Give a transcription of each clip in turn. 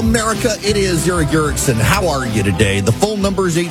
America. It is Eric Erickson. How are you today? The phone number is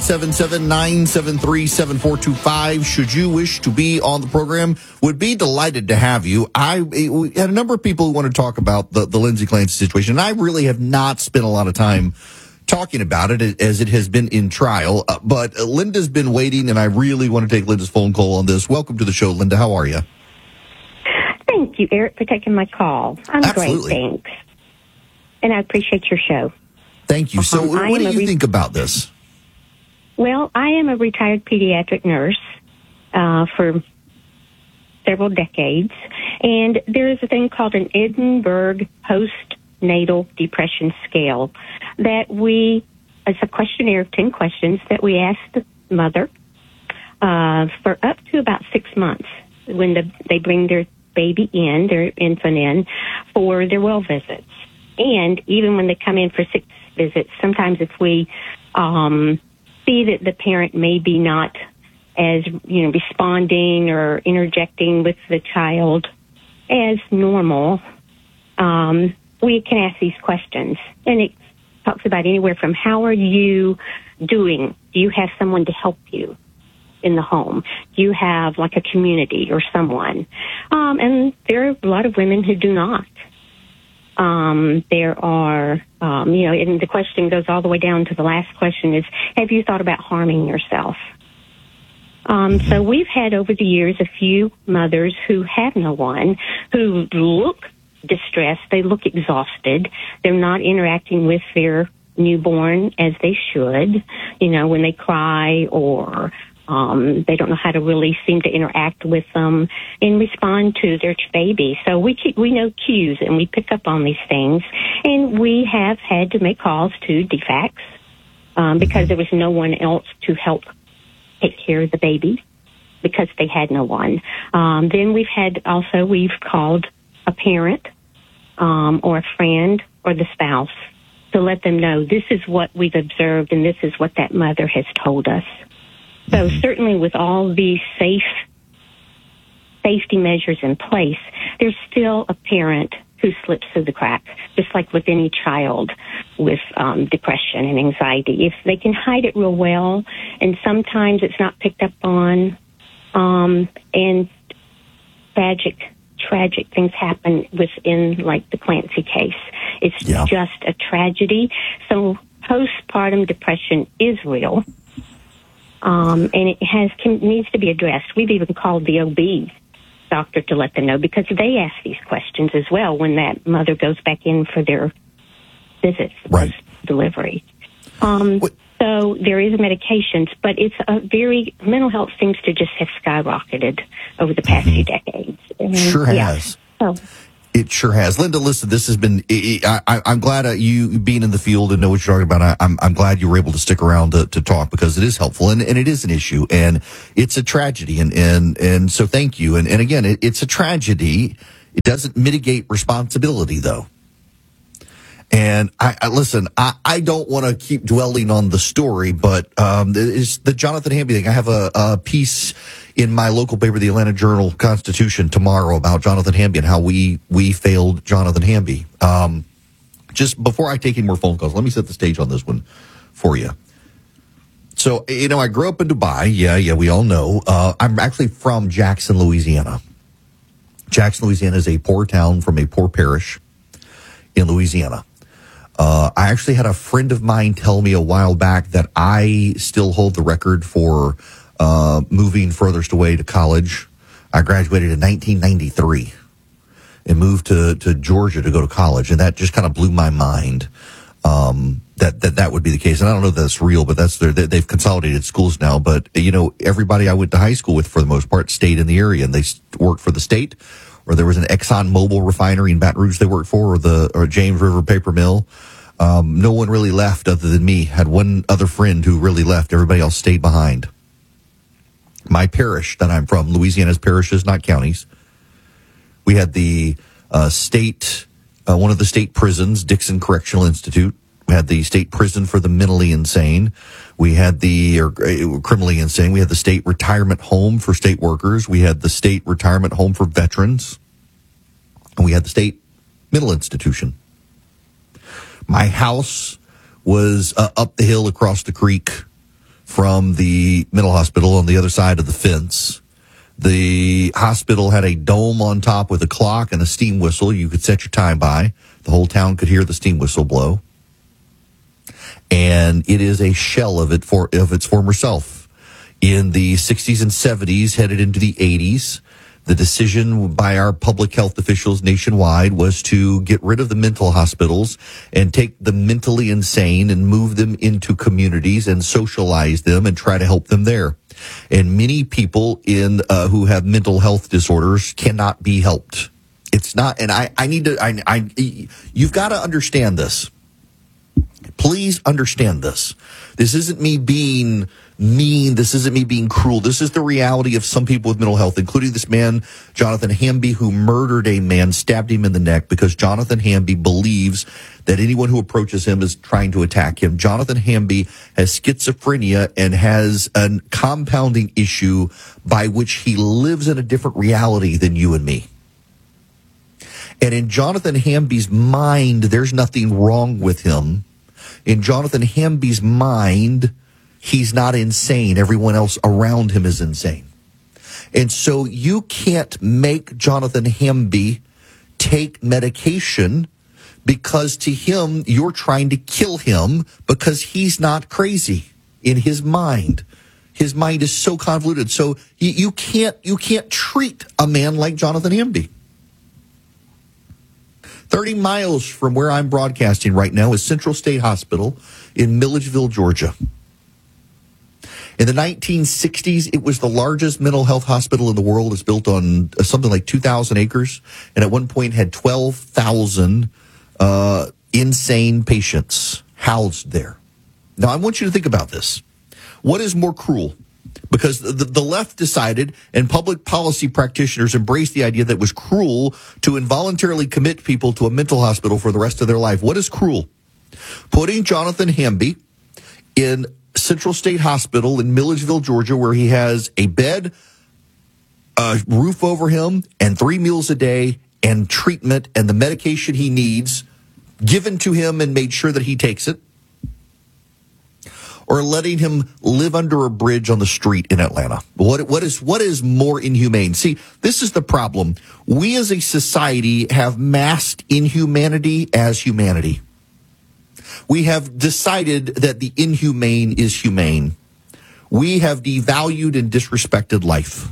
877-973-7425. Should you wish to be on the program, would be delighted to have you. We had a number of people who want to talk about the Lindsay Clancy situation, and I really have not spent a lot of time talking about it as it has been in trial. But Linda's been waiting, and I really want to take Linda's phone call on this. Welcome to the show, Linda. How are you? Thank you, Eric, for taking my call. I'm Absolutely. great, thanks. And I appreciate your show. Thank you. So what do you think about this? Well, I am a retired pediatric nurse for several decades, and there is a thing called an Edinburgh Postnatal Depression Scale that it's a questionnaire of 10 questions that we ask the mother for up to about 6 months when they bring their baby in, their infant in, for their well visits. And even when they come in for 6 visits, sometimes if we see that the parent may be not as, responding or interjecting with the child as normal, we can ask these questions. And it talks about anywhere from how are you doing? Do you have someone to help you in the home? Do you have like a community or someone? And there are a lot of women who do not. There are, and the question goes all the way down to the last question is, have you thought about harming yourself? So we've had over the years a few mothers who have no one, who look distressed, they look exhausted, they're not interacting with their newborn as they should, when they cry or they don't know how to really seem to interact with them and respond to their baby. So we know cues and we pick up on these things. And we have had to make calls to DFACS because there was no one else to help take care of the baby because they had no one. Then we've called a parent or a friend or the spouse to let them know this is what we've observed and this is what that mother has told us. So certainly with all these safety measures in place, there's still a parent who slips through the cracks, just like with any child with depression and anxiety. If they can hide it real well, and sometimes it's not picked up on, and tragic things happen within, like the Clancy case. It's just a tragedy. So postpartum depression is real. And it needs to be addressed. We've even called the OB doctor to let them know because they ask these questions as well when that mother goes back in for their visits, right, delivery. So there is medications, but mental health seems to just have skyrocketed over the past few decades. Sure has. It sure has. Linda, listen, this has been, I'm glad you being in the field and know what you're talking about. I'm glad you were able to stick around to talk because it is helpful and it is an issue and it's a tragedy. And so thank you. And again, it's a tragedy. It doesn't mitigate responsibility though. And I don't want to keep dwelling on the story, but it's the Jonathan Hamby thing. I have a piece in my local paper, the Atlanta Journal-Constitution, tomorrow about Jonathan Hamby and how we failed Jonathan Hamby. Just before I take any more phone calls, let me set the stage on this one for you. So, I grew up in Dubai. Yeah, we all know. I'm actually from Jackson, Louisiana. Jackson, Louisiana is a poor town from a poor parish in Louisiana. I actually had a friend of mine tell me a while back that I still hold the record for moving furthest away to college. I graduated in 1993 and moved to Georgia to go to college, and that just kind of blew my mind that would be the case. And I don't know if that's real, but they've consolidated schools now. But everybody I went to high school with, for the most part, stayed in the area, and they worked for the state. Or there was an Exxon Mobil refinery in Baton Rouge they worked for, or James River Paper Mill. No one really left other than me. Had one other friend who really left. Everybody else stayed behind. My parish that I'm from, Louisiana's parishes, not counties. We had the state, one of the state prisons, Dixon Correctional Institute. We had the state prison for the mentally insane. We had criminally insane. We had the state retirement home for state workers. We had the state retirement home for veterans. And we had the state mental institution. My house was up the hill across the creek from the mental hospital on the other side of the fence. The hospital had a dome on top with a clock and a steam whistle. You could set your time by. The whole town could hear the steam whistle blow. And it is a shell of its former self. In the 60s and 70s, headed into the 80s, the decision by our public health officials nationwide was to get rid of the mental hospitals and take the mentally insane and move them into communities and socialize them and try to help them there. And many people who have mental health disorders cannot be helped. It's not, and you've got to understand this. Please understand this. This isn't me being mean. This isn't me being cruel. This is the reality of some people with mental health, including this man, Jonathan Hamby, who murdered a man, stabbed him in the neck because Jonathan Hamby believes that anyone who approaches him is trying to attack him. Jonathan Hamby has schizophrenia and has a compounding issue by which he lives in a different reality than you and me. And in Jonathan Hamby's mind, there's nothing wrong with him. In Jonathan Hamby's mind, he's not insane. Everyone else around him is insane. And so you can't make Jonathan Hamby take medication because to him, you're trying to kill him because he's not crazy in his mind. His mind is so convoluted. So you can't treat a man like Jonathan Hamby. 30 miles from where I'm broadcasting right now is Central State Hospital in Milledgeville, Georgia. In the 1960s, it was the largest mental health hospital in the world. It's built on something like 2,000 acres, and at one point had 12,000 insane patients housed there. Now, I want you to think about this. What is more cruel? Because the left decided, and public policy practitioners embraced the idea that it was cruel to involuntarily commit people to a mental hospital for the rest of their life. What is cruel? Putting Jonathan Hamby in Central State Hospital in Milledgeville, Georgia, where he has a bed, a roof over him, and 3 meals a day, and treatment and the medication he needs given to him and made sure that he takes it. Or letting him live under a bridge on the street in Atlanta. What is more inhumane? See, this is the problem. We as a society have masked inhumanity as humanity. We have decided that the inhumane is humane. We have devalued and disrespected life.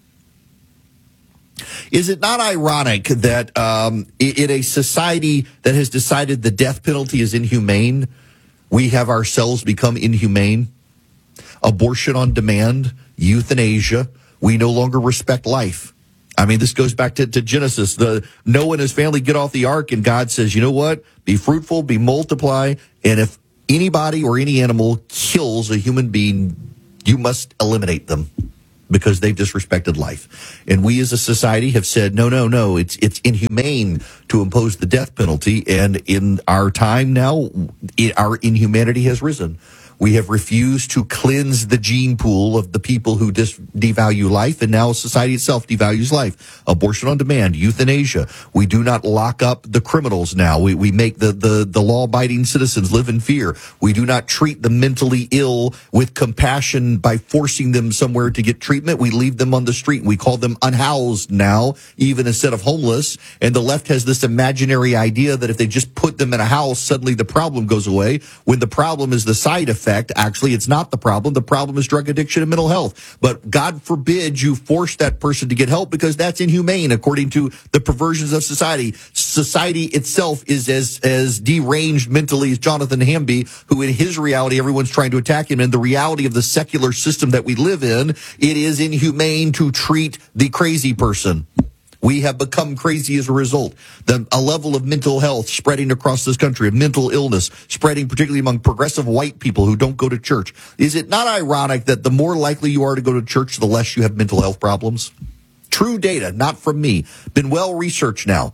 Is it not ironic that in a society that has decided the death penalty is inhumane, we have ourselves become inhumane? Abortion on demand, euthanasia. We no longer respect life. I mean, this goes back to Genesis. Noah and his family get off the ark, and God says, you know what? Be fruitful, be multiply, and if anybody or any animal kills a human being, you must eliminate them because they've disrespected life. And we as a society have said, no, it's inhumane to impose the death penalty. And in our time now, our inhumanity has risen. We have refused to cleanse the gene pool of the people who devalue life, and now society itself devalues life. Abortion on demand, euthanasia. We do not lock up the criminals now. We make the law-abiding citizens live in fear. We do not treat the mentally ill with compassion by forcing them somewhere to get treatment. We leave them on the street. We call them unhoused now, even instead of homeless. And the left has this imaginary idea that if they just put them in a house, suddenly the problem goes away, when the problem is the side effect. Actually, it's not the problem. The problem is drug addiction and mental health. But God forbid you force that person to get help, because that's inhumane according to the perversions of society. Society itself is as deranged mentally as Jonathan Hamby, who in his reality, everyone's trying to attack him. In the reality of the secular system that we live in, it is inhumane to treat the crazy person. We have become crazy as a result. A level of mental health spreading across this country, of mental illness spreading particularly among progressive white people who don't go to church. Is it not ironic that the more likely you are to go to church, the less you have mental health problems? True data, not from me. Been well researched now.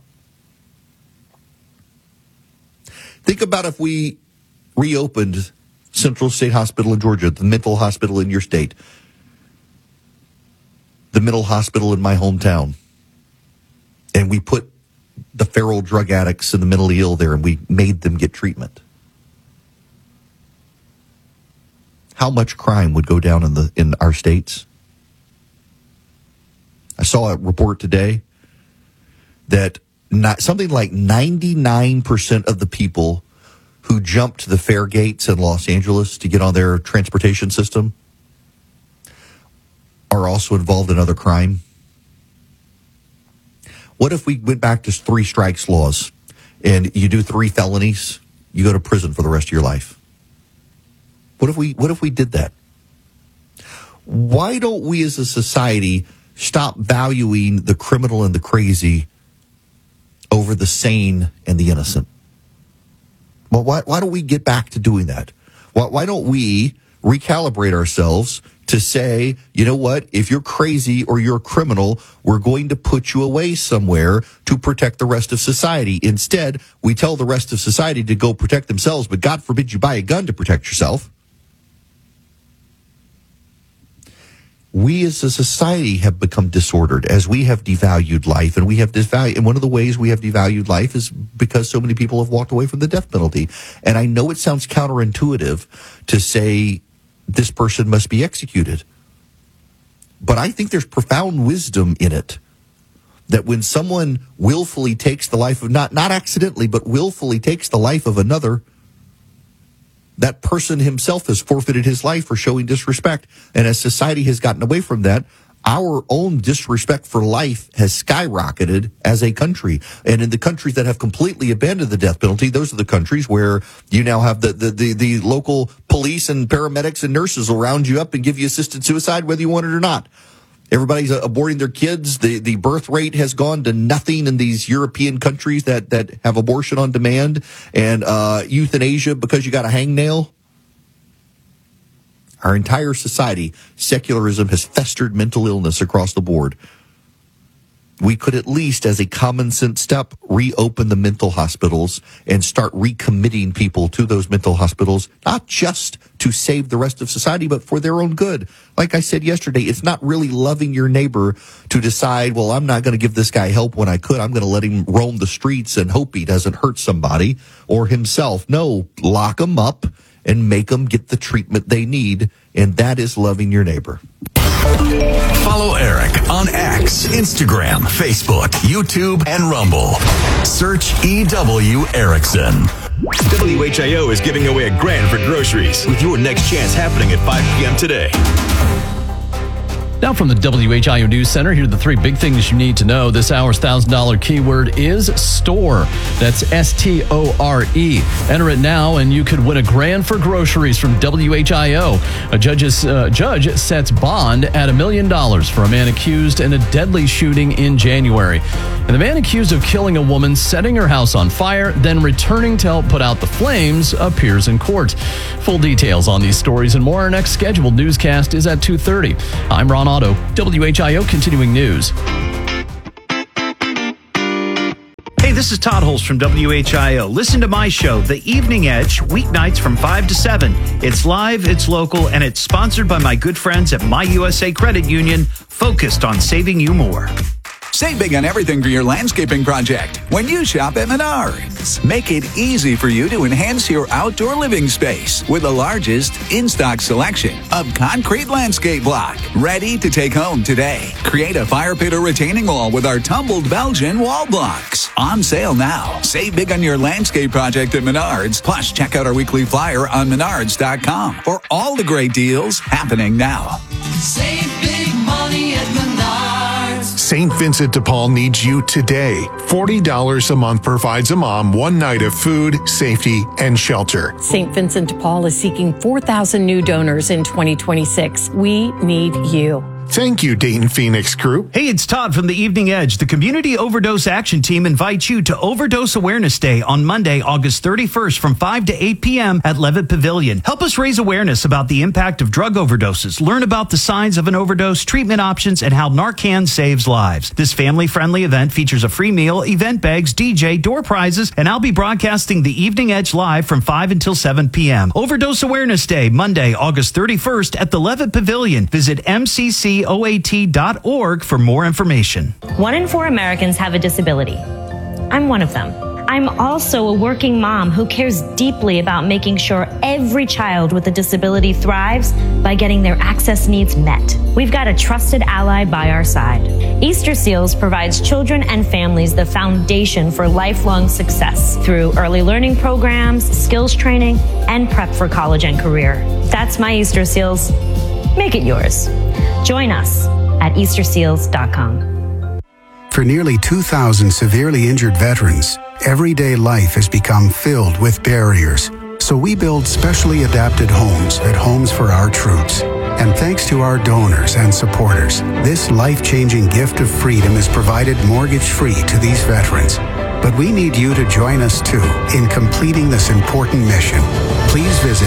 Think about if we reopened Central State Hospital in Georgia, the mental hospital in your state, the mental hospital in my hometown. And we put the feral drug addicts and the mentally ill there, and we made them get treatment, how much crime would go down in our states? I saw a report today that something like 99% of the people who jumped to the fare gates in Los Angeles to get on their transportation system are also involved in other crime. What if we went back to 3 strikes laws and you do 3 felonies, you go to prison for the rest of your life? What if we did that? Why don't we as a society stop valuing the criminal and the crazy over the sane and the innocent? Well, why don't we get back to doing that? Why don't we recalibrate ourselves to say, you know what, if you're crazy or you're a criminal, we're going to put you away somewhere to protect the rest of society. Instead, we tell the rest of society to go protect themselves, but God forbid you buy a gun to protect yourself. We as a society have become disordered as we have devalued life, and and one of the ways we have devalued life is because so many people have walked away from the death penalty. And I know it sounds counterintuitive to say this person must be executed, but I think there's profound wisdom in it. That when someone willfully takes the life of, not accidentally, but willfully takes the life of another, that person himself has forfeited his life for showing disrespect. And as society has gotten away from that, our own disrespect for life has skyrocketed as a country. And in the countries that have completely abandoned the death penalty, those are the countries where you now have the local police and paramedics and nurses will round you up and give you assisted suicide whether you want it or not. Everybody's aborting their kids. The birth rate has gone to nothing in these European countries that have abortion on demand, and euthanasia because you got a hangnail. Our entire society, secularism has festered mental illness across the board. We could at least, as a common sense step, reopen the mental hospitals and start recommitting people to those mental hospitals, not just to save the rest of society, but for their own good. Like I said yesterday, it's not really loving your neighbor to decide, well, I'm not going to give this guy help when I could. I'm going to let him roam the streets and hope he doesn't hurt somebody or himself. No, lock him up and make them get the treatment they need, and that is loving your neighbor. Follow Eric on X, Instagram, Facebook, YouTube, and Rumble. Search EW Erickson. WHIO is giving away $1,000 for groceries with your next chance happening at 5 p.m. today. Now from the WHIO News Center, here are the 3 big things you need to know. This hour's $1,000 keyword is STORE. That's STORE. Enter it now and you could win $1,000 for groceries from WHIO. A judge sets bond at $1 million for a man accused in a deadly shooting in January. And the man accused of killing a woman, setting her house on fire, then returning to help put out the flames appears in court. Full details on these stories and more. Our next scheduled newscast is at 2:30. I'm Ron Otto, WHIO Continuing News. Hey, this is Todd Holst from WHIO. Listen to my show, The Evening Edge, weeknights from 5 to 7. It's live, it's local, and it's sponsored by my good friends at My USA Credit Union, focused on saving you more. Save big on everything for your landscaping project when you shop at Menards. Make it easy for you to enhance your outdoor living space with the largest in-stock selection of concrete landscape block. Ready to take home today. Create a fire pit or retaining wall with our tumbled Belgian wall blocks. On sale now. Save big on your landscape project at Menards. Plus, check out our weekly flyer on Menards.com for all the great deals happening now. Save big money at Menards. St. Vincent de Paul needs you today. $40 a month provides a mom one night of food, safety, and shelter. St. Vincent de Paul is seeking 4,000 new donors in 2026. We need you. Thank you, Dayton Phoenix Group. Hey, it's Todd from the Evening Edge. The Community Overdose Action Team invites you to Overdose Awareness Day on Monday, August 31st from 5 to 8 p.m. at Levitt Pavilion. Help us raise awareness about the impact of drug overdoses. Learn about the signs of an overdose, treatment options, and how Narcan saves lives. This family-friendly event features a free meal, event bags, DJ, door prizes, and I'll be broadcasting the Evening Edge live from 5 until 7 p.m. Overdose Awareness Day, Monday, August 31st at the Levitt Pavilion. Visit MCCOAT.org for more information. 1 in 4 Americans have a disability. I'm one of them. I'm also a working mom who cares deeply about making sure every child with a disability thrives by getting their access needs met. We've got a trusted ally by our side. Easter Seals provides children and families the foundation for lifelong success through early learning programs, skills training, and prep for college and career. That's my Easter Seals. Make it yours. Join us at easterseals.com. For nearly 2,000 severely injured veterans, everyday life has become filled with barriers. So we build specially adapted homes at Homes for Our Troops. And thanks to our donors and supporters, this life-changing gift of freedom is provided mortgage-free to these veterans. But we need you to join us too in completing this important mission. Please visit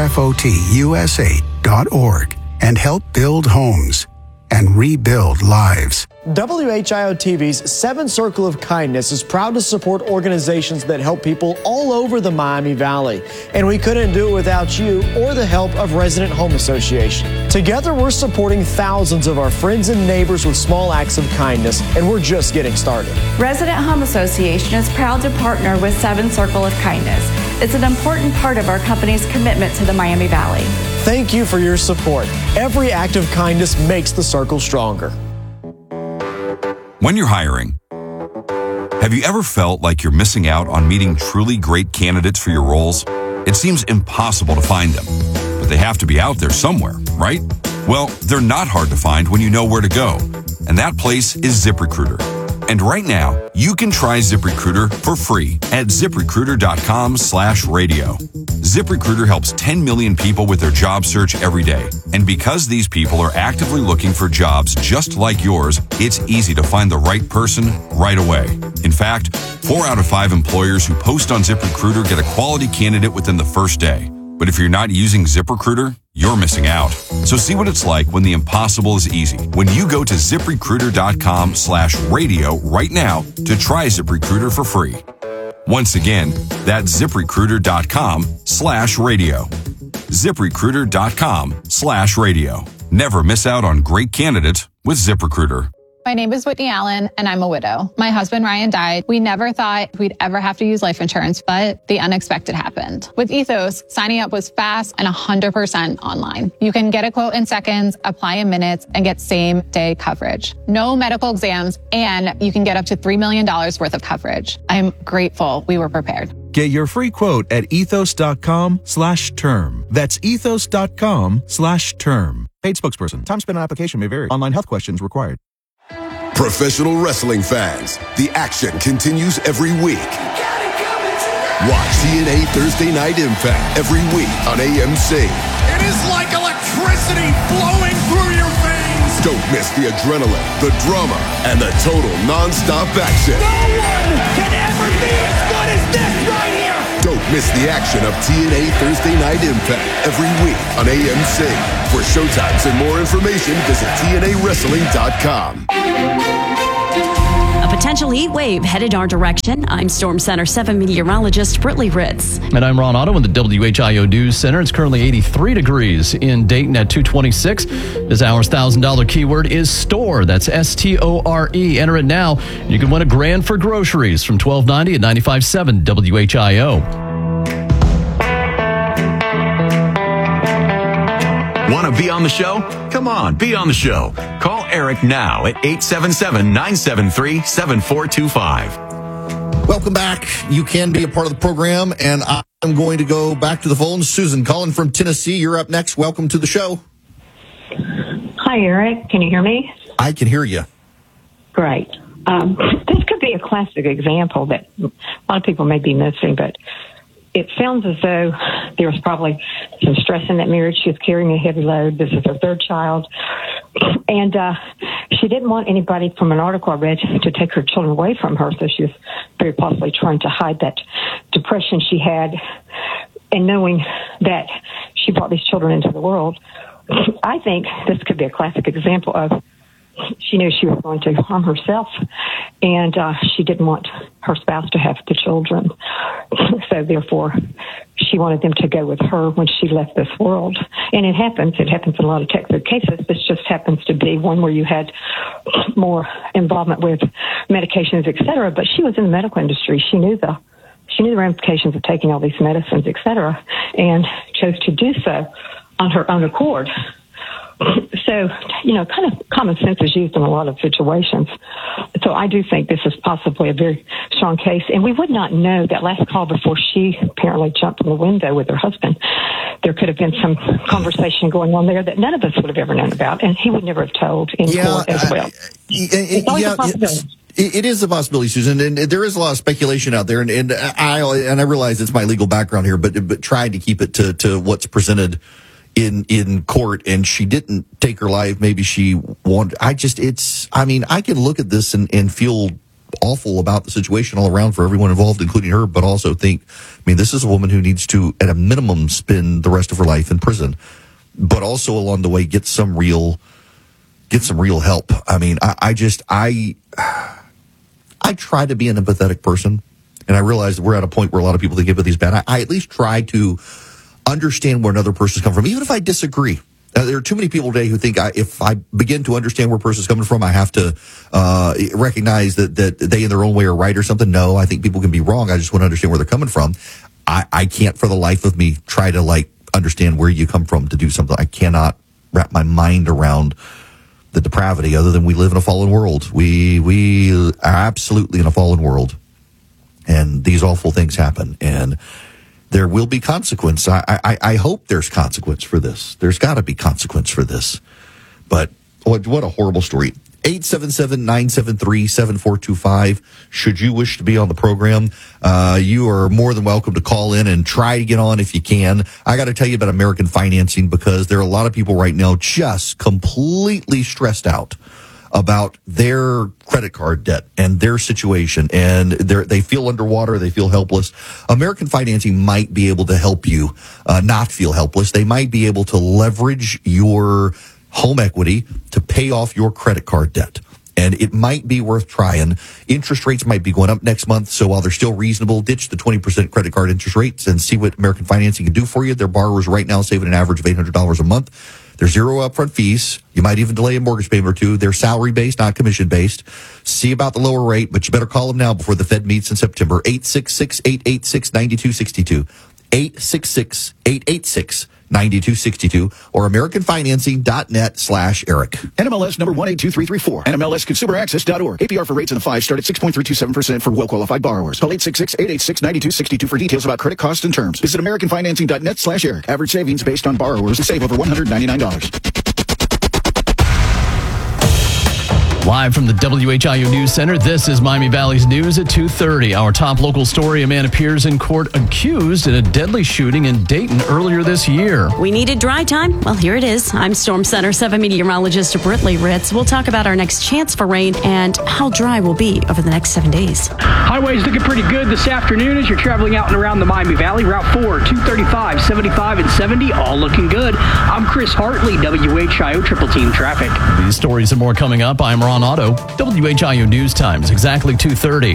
hfotusa.org and help build homes and rebuild lives. WHIO TV's 7th Circle of Kindness is proud to support organizations that help people all over the Miami Valley. And we couldn't do it without you or the help of Resident Home Association. Together, we're supporting thousands of our friends and neighbors with small acts of kindness, and we're just getting started. Resident Home Association is proud to partner with 7th Circle of Kindness. It's an important part of our company's commitment to the Miami Valley. Thank you for your support. Every act of kindness makes the circle stronger. When you're hiring, have you ever felt like you're missing out on meeting truly great candidates for your roles? It seems impossible to find them, but they have to be out there somewhere, right? Well, they're not hard to find when you know where to go, and that place is ZipRecruiter. And right now, you can try ZipRecruiter for free at ZipRecruiter.com/radio. ZipRecruiter helps 10 million people with their job search every day. And because these people are actively looking for jobs just like yours, it's easy to find the right person right away. In fact, 4 out of 5 employers who post on ZipRecruiter get a quality candidate within the first day. But if you're not using ZipRecruiter, you're missing out. So see what it's like when the impossible is easy. When you go to ZipRecruiter.com/radio right now to try ZipRecruiter for free. Once again, that's ZipRecruiter.com/radio. ZipRecruiter.com/radio. Never miss out on great candidates with ZipRecruiter. My name is Whitney Allen, and I'm a widow. My husband, Ryan, died. We never thought we'd ever have to use life insurance, but the unexpected happened. With Ethos, signing up was fast and 100% online. You can get a quote in seconds, apply in minutes, and get same-day coverage. No medical exams, and you can get up to $3 million worth of coverage. I'm grateful we were prepared. Get your free quote at ethos.com/term. That's ethos.com/term. Paid spokesperson. Time spent on application may vary. Online health questions required. Professional wrestling fans, the action continues every week. Watch TNA Thursday Night Impact every week on AMC. It is like electricity flowing through your veins. Don't miss the adrenaline, the drama, and the total non-stop action. No one can ever be as good as this right here. Don't miss the action of TNA Thursday Night Impact every week on AMC. For showtimes and more information, visit TNAWrestling.com. A potential heat wave headed our direction. I'm Storm Center 7 meteorologist Britley Ritz. And I'm Ron Otto in the WHIO News Center. It's currently 83 degrees in Dayton at 226. This hour's $1,000 keyword is STORE. That's STORE. Enter it now. You can win $1,000 for groceries from 1290 at 95.7 WHIO. Want to be on the show? Come on, be on the show. Call Eric now at 877-973-7425. Welcome back. You can be a part of the program, and I'm going to go back to the phone. Susan calling from Tennessee. You're up next. Welcome to the show. Hi, Eric. Can you hear me? I can hear you. Great. This could be a classic example that a lot of people may be missing, but it sounds as though there was probably some stress in that marriage. She was carrying a heavy load. This is her 3rd child. And she didn't want anybody, from an article I read, to take her children away from her. So she was very possibly trying to hide that depression she had. And knowing that she brought these children into the world, I think this could be a classic example of she knew she was going to harm herself, and she didn't want her spouse to have the children. So therefore, she wanted them to go with her when she left this world. And it happens. It happens in a lot of Texas cases. This just happens to be one where you had more involvement with medications, et cetera. But she was in the medical industry. She knew the ramifications of taking all these medicines, et cetera, and chose to do so on her own accord. So, kind of common sense is used in a lot of situations. So I do think this is possibly a very strong case. And we would not know that last call before she apparently jumped from the window with her husband. There could have been some conversation going on there that none of us would have ever known about, and he would never have told in court as well. It's always a possibility. It is a possibility, Susan, and there is a lot of speculation out there, and I realize it's my legal background here, but trying to keep it to what's presented in court, and she didn't take her life. Maybe she wanted. I can look at this and feel awful about the situation all around for everyone involved, including her, but also think, this is a woman who needs to, at a minimum, spend the rest of her life in prison, but also along the way get some real help. I try to be an empathetic person, and I realize that we're at a point where a lot of people think empathy is bad. I at least try to understand where another person's come from, even if I disagree. There are too many people today who think if I begin to understand where a person's coming from, I have to recognize that they in their own way are right or something. No, I think people can be wrong. I just want to understand where they're coming from. I can't for the life of me try to understand where you come from to do something. I cannot wrap my mind around the depravity, other than we live in a fallen world. We are absolutely in a fallen world, and these awful things happen, and there will be consequence. I hope there's consequence for this. There's got to be consequence for this. But what a horrible story. 877-973-7425. Should you wish to be on the program, you are more than welcome to call in and try to get on if you can. I got to tell you about American Financing, because there are a lot of people right now just completely stressed out about their credit card debt and their situation, and they feel underwater, they feel helpless. American Financing might be able to help you not feel helpless. They might be able to leverage your home equity to pay off your credit card debt. And it might be worth trying. Interest rates might be going up next month, so while they're still reasonable, ditch the 20% credit card interest rates and see what American Financing can do for you. Their borrowers right now saving an average of $800 a month. There's zero upfront fees. You might even delay a mortgage payment or two. They're salary-based, not commission-based. See about the lower rate, but you better call them now before the Fed meets in September. 866-886-9262. 866-886-9262 or AmericanFinancing.net/Eric. NMLS number 182334. NMLSConsumerAccess.org. APR for rates in the 5 start at 6.327% for well-qualified borrowers. Call 866-886-9262 for details about credit costs and terms. Visit AmericanFinancing.net/Eric. Average savings based on borrowers to save over $199. Live from the WHIO News Center, this is Miami Valley's News at 2:30. Our top local story, a man appears in court accused in a deadly shooting in Dayton earlier this year. We needed dry time? Well, here it is. I'm Storm Center 7 meteorologist Britley Ritz. We'll talk about our next chance for rain and how dry we'll be over the next 7 days. Highways looking pretty good this afternoon as you're traveling out and around the Miami Valley. Route 4, 235, 75, and 70, all looking good. I'm Chris Hartley, WHIO Triple Team Traffic. These stories and more coming up. I'm Ron Otto, WHIO News Times, exactly 2:30.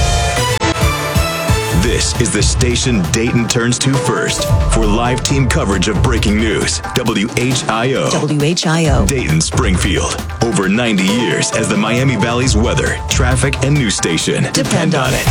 This is the station Dayton turns to first for live team coverage of breaking news. WHIO. WHIO. Dayton Springfield. Over 90 years as the Miami Valley's weather, traffic, and news station. Depend on it.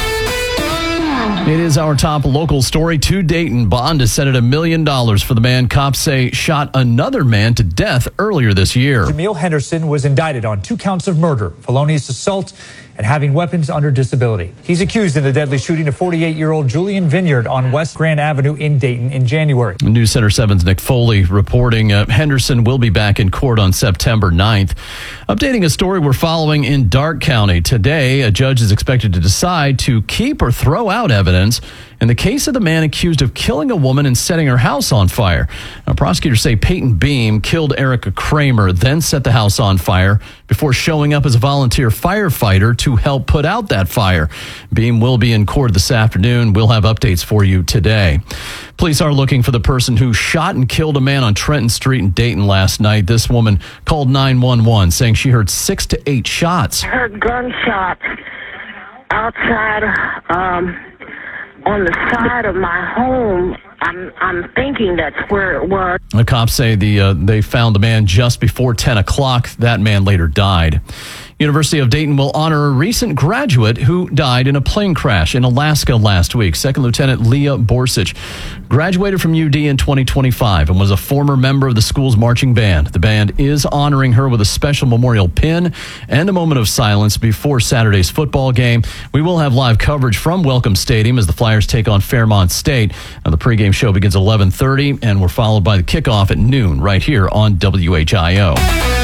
It is our top local story. To Dayton, bond is set at $1 million for the man cops say shot another man to death earlier this year. Jamil Henderson was indicted on 2 counts of murder, felonious assault, and having weapons under disability. He's accused in the deadly shooting of 48-year-old Julian Vineyard on West Grand Avenue in Dayton in January. News Center 7's Nick Foley reporting Henderson will be back in court on September 9th. Updating a story we're following in Darke County. Today, a judge is expected to decide to keep or throw out evidence in the case of the man accused of killing a woman and setting her house on fire. Now, prosecutors say Peyton Beam killed Erica Kramer, then set the house on fire before showing up as a volunteer firefighter to help put out that fire. Beam will be in court this afternoon. We'll have updates for you today. Police are looking for the person who shot and killed a man on Trenton Street in Dayton last night. This woman called 911 saying she heard 6 to 8 shots. I heard gunshots outside on the side of my home. I'm thinking that's where it was. The cops say they found the man just before 10 o'clock. That man later died. University of Dayton will honor a recent graduate who died in a plane crash in Alaska last week. Second Lieutenant Leah Borsich graduated from UD in 2025 and was a former member of the school's marching band. The band is honoring her with a special memorial pin and a moment of silence before Saturday's football game. We will have live coverage from Welcome Stadium as the Flyers take on Fairmont State. Now, the pregame show begins at 11:30 and we're followed by the kickoff at noon right here on WHIO.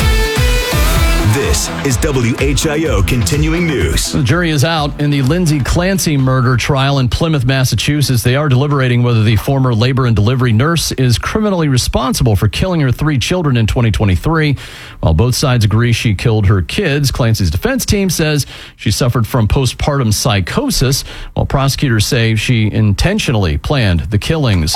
This is WHIO Continuing News. The jury is out in the Lindsay Clancy murder trial in Plymouth, Massachusetts. They are deliberating whether the former labor and delivery nurse is criminally responsible for killing her 3 children in 2023. While both sides agree she killed her kids, Clancy's defense team says she suffered from postpartum psychosis, while prosecutors say she intentionally planned the killings.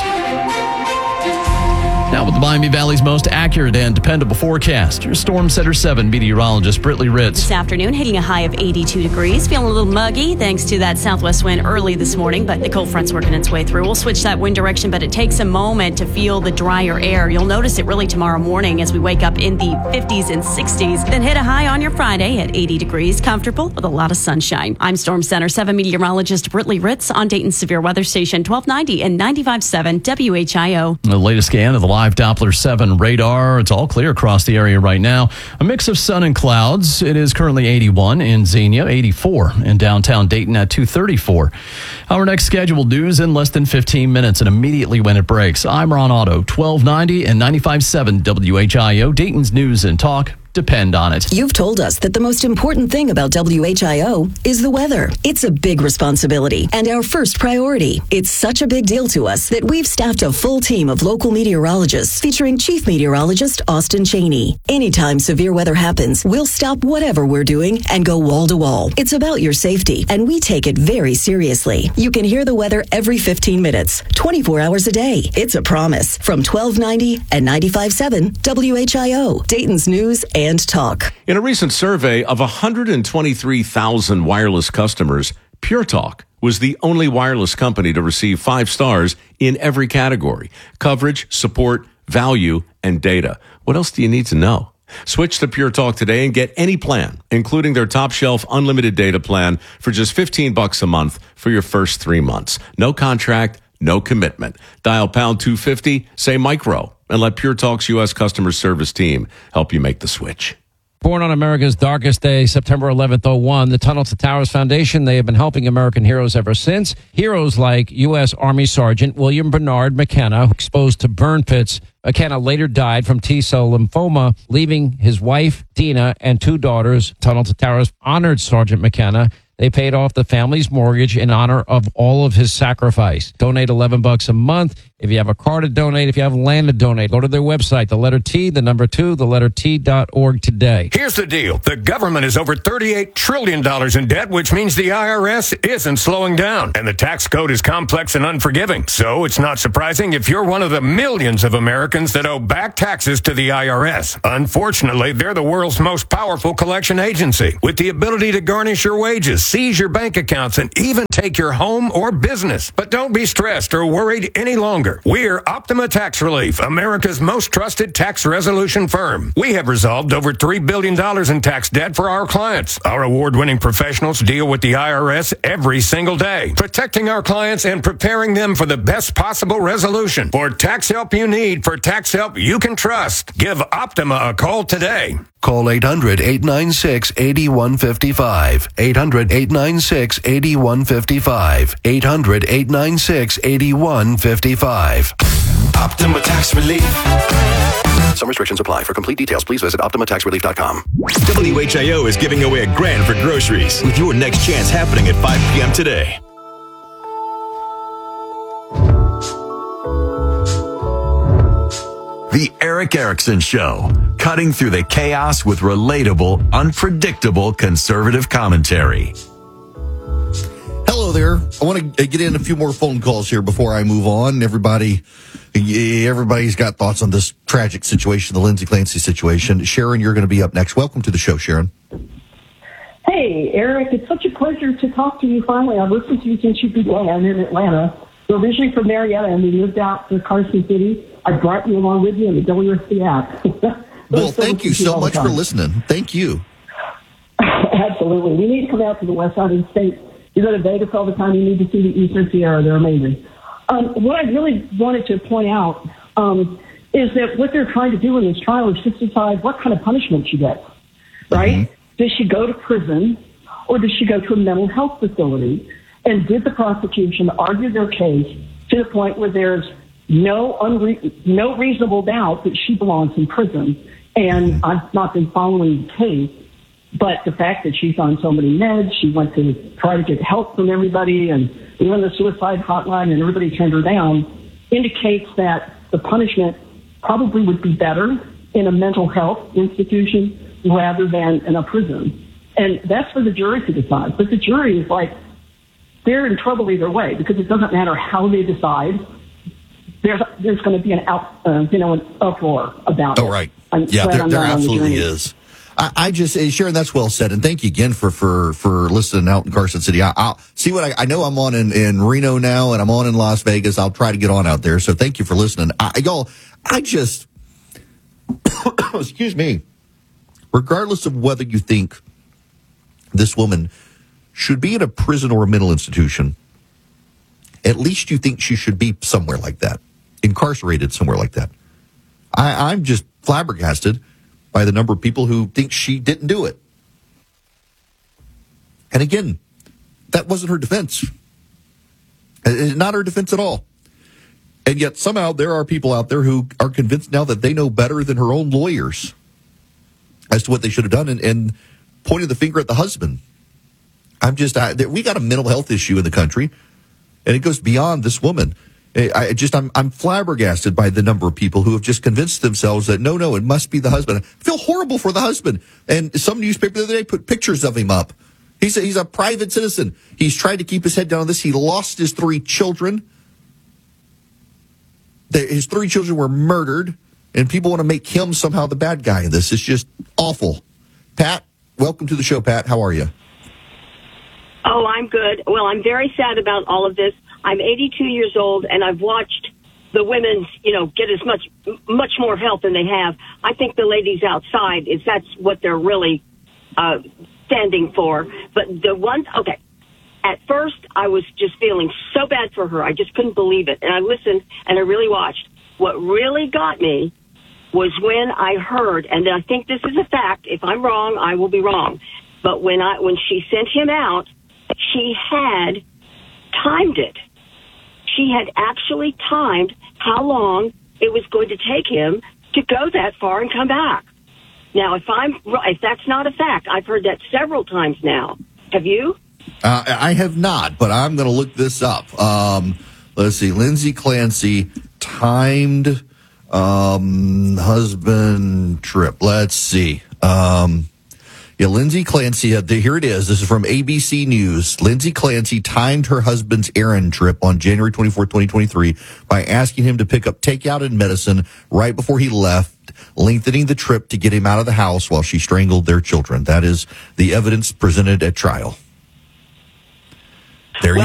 Now with the Miami Valley's most accurate and dependable forecast, your Storm Center 7 meteorologist Britley Ritz. This afternoon, hitting a high of 82 degrees. Feeling a little muggy thanks to that southwest wind early this morning, but the cold front's working its way through. We'll switch that wind direction, but it takes a moment to feel the drier air. You'll notice it really tomorrow morning as we wake up in the 50s and 60s, then hit a high on your Friday at 80 degrees, comfortable with a lot of sunshine. I'm Storm Center 7 meteorologist Britley Ritz on Dayton's Severe Weather Station 1290 and 95.7 WHIO. The latest scan of the live Doppler 7 radar. It's all clear across the area right now. A mix of sun and clouds. It is currently 81 in Xenia, 84 in downtown Dayton at 2:34. Our next scheduled news in less than 15 minutes and immediately when it breaks. I'm Ron Otto, 1290 and 95.7 WHIO, Dayton's News and Talk. Depend on it. You've told us that the most important thing about WHIO is the weather. It's a big responsibility and our first priority. It's such a big deal to us that we've staffed a full team of local meteorologists featuring Chief Meteorologist Austin Cheney. Anytime severe weather happens, we'll stop whatever we're doing and go wall to wall. It's about your safety, and we take it very seriously. You can hear the weather every 15 minutes, 24 hours a day. It's a promise. From 1290 and 95.7 WHIO, Dayton's News and Talk. In a recent survey of 123,000 wireless customers, Pure Talk was the only wireless company to receive 5 stars in every category: coverage, support, value, and data. What else do you need to know? Switch to Pure Talk today and get any plan, including their top shelf unlimited data plan for just $15 a month for your first 3 months. No contract, no commitment. Dial pound 250, say micro, and let Pure Talk's U.S. customer service team help you make the switch. Born on America's darkest day, September 11th, 01, the Tunnel to Towers Foundation, they have been helping American heroes ever since. Heroes like U.S. Army Sergeant William Bernard McKenna, exposed to burn pits. McKenna later died from T-cell lymphoma, leaving his wife, Dina, and 2 daughters. Tunnel to Towers honored Sergeant McKenna. They paid off the family's mortgage in honor of all of his sacrifice. Donate $11 a month. If you have a car to donate, if you have land to donate, go to their website, the letter T, the number 2, the letter T.org today. Here's the deal. The government is over $38 trillion in debt, which means the IRS isn't slowing down. And the tax code is complex and unforgiving. So it's not surprising if you're one of the millions of Americans that owe back taxes to the IRS. Unfortunately, they're the world's most powerful collection agency, with the ability to garnish your wages, seize your bank accounts, and even take your home or business. But don't be stressed or worried any longer. We're Optima Tax Relief, America's most trusted tax resolution firm. We have resolved over $3 billion in tax debt for our clients. Our award-winning professionals deal with the IRS every single day, protecting our clients and preparing them for the best possible resolution. For tax help you need, for tax help you can trust, give Optima a call today. Call 800-896-8155. 800-896-8155. 800-896-8155. Optima Tax Relief. Some restrictions apply. For complete details, please visit OptimaTaxRelief.com. WHIO is giving away $1,000 for groceries with your next chance happening at 5 p.m. today. The Eric Erickson Show, cutting through the chaos with relatable, unpredictable conservative commentary. Hello there. I want to get in a few more phone calls here before I move on. Everybody's got thoughts on this tragic situation, the Lindsay Clancy situation. Sharon, you're going to be up next. Welcome to the show, Sharon. Hey, Hey, Eric, it's such a pleasure to talk to you finally. I've listened to you since you began in Atlanta. We're originally from Marietta, and we moved out to Carson City. I brought you along with me in the WSC app. Well, thank you so much for listening. Thank you. Absolutely. We need to come out to the west side of the state. You go to Vegas all the time. You need to see the Eastern Sierra. They're amazing. What I really wanted to point out is that what they're trying to do in this trial is just decide what kind of punishment she gets, right? Mm-hmm. Does she go to prison or does she go to a mental health facility? And did the prosecution argue their case to the point where there's no reasonable doubt that she belongs in prison? And I've not been following the case, but the fact that she's on so many meds, she went to try to get help from everybody, and even the suicide hotline, and everybody turned her down, indicates that the punishment probably would be better in a mental health institution rather than in a prison. And that's for the jury to decide. But the jury is like, they're in trouble either way, because it doesn't matter how they decide. There's going to be an uproar about it. Oh, right. Yeah, there absolutely is. I just, Sharon, that's well said, and thank you again for listening out in Carson City. I'll see what I know. I'm on in Reno now, and I'm on in Las Vegas. I'll try to get on out there. So thank you for listening, y'all. I just, excuse me. Regardless of whether you think this woman should be in a prison or a mental institution, at least you think she should be somewhere like that, incarcerated somewhere like that. I'm just flabbergasted by the number of people who think she didn't do it. And again, that wasn't her defense. Not her defense at all. And yet somehow there are people out there who are convinced now that they know better than her own lawyers as to what they should have done, and pointing the finger at the husband. We got a mental health issue in the country, and it goes beyond this woman. I'm flabbergasted by the number of people who have just convinced themselves that no, it must be the husband. I feel horrible for the husband. And some newspaper the other day put pictures of him up. He's a private citizen. He's tried to keep his head down on this. He lost his 3 children. His 3 children were murdered, and people want to make him somehow the bad guy in this. It's just awful. Pat, welcome to the show, Pat. How are you? Oh, I'm good. Well, I'm very sad about all of this. I'm 82 years old, and I've watched the women, get as much more help than they have. I think the ladies outside, that's what they're really standing for. But at first I was just feeling so bad for her. I just couldn't believe it. And I listened, and I really watched. What really got me was when I heard, and I think this is a fact, if I'm wrong, I will be wrong, but when she sent him out, she had timed it. She had actually timed how long it was going to take him to go that far and come back. Now, if that's not a fact, I've heard that several times now. Have you? I have not, but I'm going to look this up. Let's see. Lindsay Clancy timed husband trip. Let's see. Lindsay Clancy, here it is. This is from ABC News. Lindsay Clancy timed her husband's errand trip on January 24, 2023 by asking him to pick up takeout and medicine right before he left, lengthening the trip to get him out of the house while she strangled their children. That is the evidence presented at trial. There you